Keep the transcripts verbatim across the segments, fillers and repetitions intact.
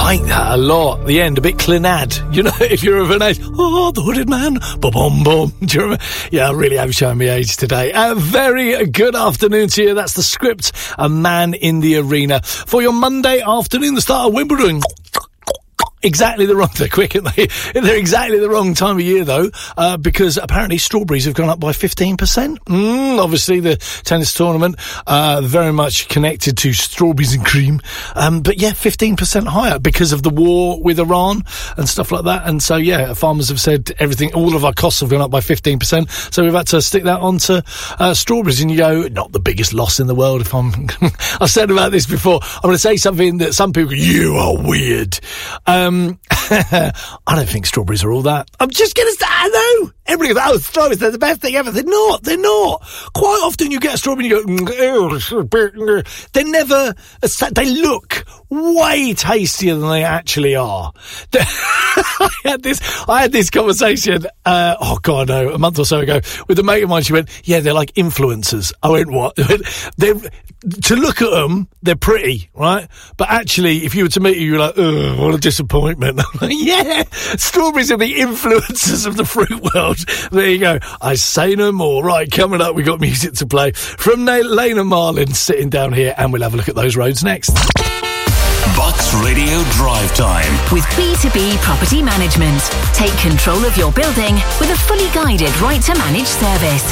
like that a lot. The end, a bit Clinad. You know, if you're of an age, oh, the hooded man, boom, boom. Do you remember? Yeah, I really am showing me age today. A very good afternoon to you. That's the Script, A Man in the Arena. For your Monday afternoon, the start of Wimbledon. Exactly the wrong, they're quick, aren't they? They're exactly the wrong time of year, though, uh, because apparently strawberries have gone up by fifteen percent. Mm, obviously, the tennis tournament, uh, very much connected to strawberries and cream. Um, but yeah, fifteen percent higher because of the war with Iran and stuff like that. And so, yeah, farmers have said everything, all of our costs have gone up by fifteen percent. So we've had to stick that onto, uh, strawberries. And you go, not the biggest loss in the world if I'm, I've said about this before. I'm going to say something that some people go, you are weird. Um, Um, I don't think strawberries are all that. I'm just going to say, I know. Everybody goes, oh, strawberries, they're the best thing ever. They're not. They're not. Quite often you get a strawberry and you go, they're never, they look way tastier than they actually are. I had this, I had this conversation, uh, oh God, no, a month or so ago with a mate of mine. She went, yeah, they're like influencers. I went, what? They're, to look at them, they're pretty, right? But actually, if you were to meet you, you're like, ugh, what a disappointment. I'm like, yeah, strawberries are the influencers of the fruit world. There you go. I say no more. Right, coming up, we got music to play from Lena Marlin sitting down here, and we'll have a look at those roads next. Bucks Radio Drive Time with B two B Property Management. Take control of your building with a fully guided right to manage service.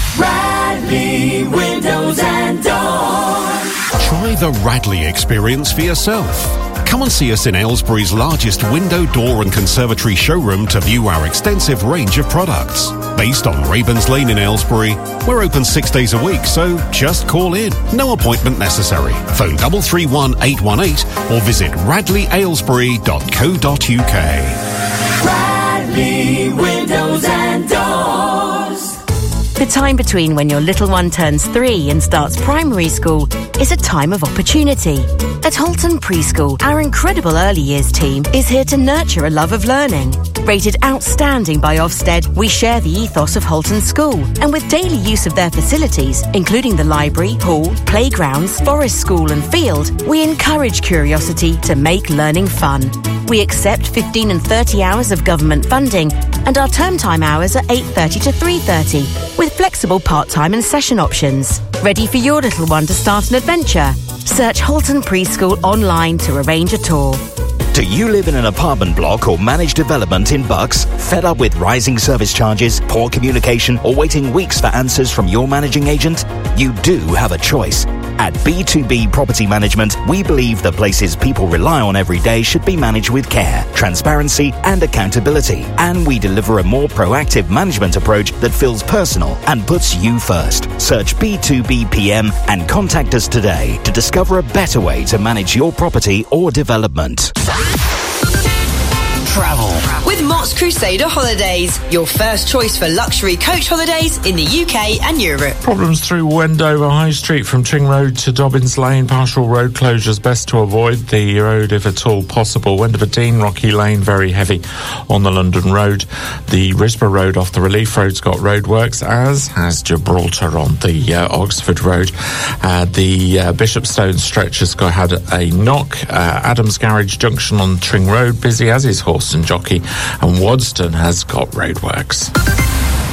Radley Windows and Doors. Try the Radley experience for yourself. Come and see us in Aylesbury's largest window, door and conservatory showroom to view our extensive range of products. Based on Ravens Lane in Aylesbury, we're open six days a week, so just call in. No appointment necessary. Phone double three one eight one eight or visit radley aylesbury dot co dot uk. Radley Windows and Doors. The time between when your little one turns three and starts primary school is a time of opportunity. At Halton Preschool, our incredible early years team is here to nurture a love of learning. Rated outstanding by Ofsted, we share the ethos of Halton School, and with daily use of their facilities, including the library, hall, playgrounds, forest school and field, we encourage curiosity to make learning fun. We accept fifteen and thirty hours of government funding, and our term time hours are eight thirty to three thirty, with flexible part-time and session options. Ready for your little one to start an adventure? Search Halton Preschool online to arrange a tour. Do you live in an apartment block or managed development in Bucks? Fed up with rising service charges, poor communication, or waiting weeks for answers from your managing agent? You do have a choice. At B two B Property Management, we believe the places people rely on every day should be managed with care, transparency, and accountability. And we deliver a more proactive management approach that feels personal and puts you first. Search B two B P M and contact us today to discover a better way to manage your property or development. Travel with Mott's Crusader Holidays, your first choice for luxury coach holidays in the U K and Europe. Problems through Wendover High Street from Tring Road to Dobbins Lane. Partial road closures best to avoid the road if at all possible. Wendover Dean, Rocky Lane, very heavy on the London Road. The Risborough Road off the Relief Road's got roadworks, as has Gibraltar on the uh, Oxford Road. Uh, the uh, Bishopstone stretch has got, had a knock. Uh, Adams Garage Junction on Tring Road, busy, as is Horse and Jockey, and Wadston has got roadworks.